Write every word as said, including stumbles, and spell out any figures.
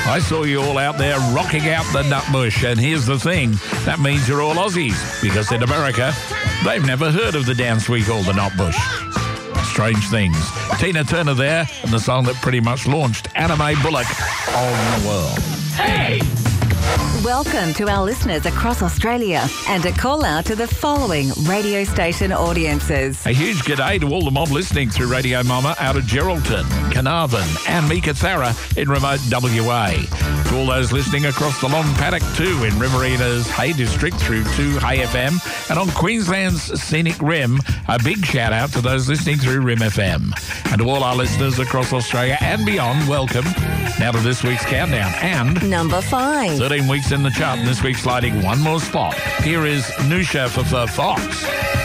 I saw you all out there rocking out the Nutbush, and here's the thing, that means you're all Aussies, because in America, they've never heard of the dance we call the Nutbush. Strange things. Tina Turner there, and the song that pretty much launched Anime Bullock on the world. Hey! Welcome to our listeners across Australia and a call out to the following radio station audiences. A huge g'day to all the mob listening through Radio Mama out of Geraldton, Carnarvon and Meekatharra in remote W A. To all those listening across the Long Paddock too in Riverina's Hay District through two Hay F M, and on Queensland's Scenic Rim, a big shout out to those listening through Rim F M. And to all our listeners across Australia and beyond, welcome. Now to this week's countdown and... Number five. thirteen weeks in the chart, and this week sliding one more spot. Here is Nusha for Fur Fox.